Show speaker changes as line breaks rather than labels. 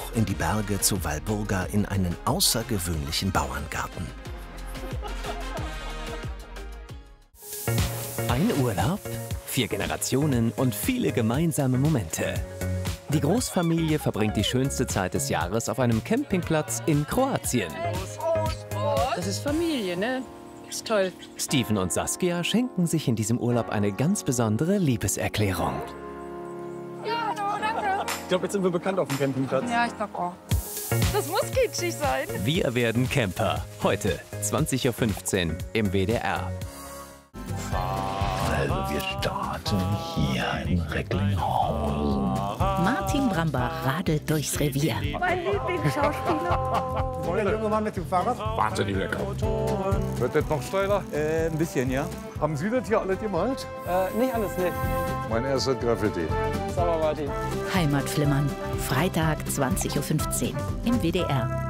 hoch in die Berge zu Walburga in einen außergewöhnlichen Bauerngarten.
Ein Urlaub, 4 Generationen und viele gemeinsame Momente. Die Großfamilie verbringt die schönste Zeit des Jahres auf einem Campingplatz in Kroatien.
Das ist Familie, ne? Ist toll.
Steven und Saskia schenken sich in diesem Urlaub eine ganz besondere Liebeserklärung.
Ja, danke.
Ich glaube, jetzt sind wir bekannt auf dem Campingplatz.
Ja, ich glaube auch. Das muss kitschig sein.
Wir werden Camper. Heute, 20:15 Uhr im WDR.
Also wir starten hier in Recklinghausen.
Martin Brambach radelt durchs Revier.
Mein Lieblingsschauspieler.
Der junge Mann mit dem Fahrrad.
Wahnsinnig lecker.
Wird das noch steiler?
Ein bisschen, ja.
Haben Sie das hier alle gemalt?
Nicht alles, ne.
Mein erster Graffiti.
Sauber, Martin.
Heimatflimmern. Freitag 20:15 Uhr im WDR.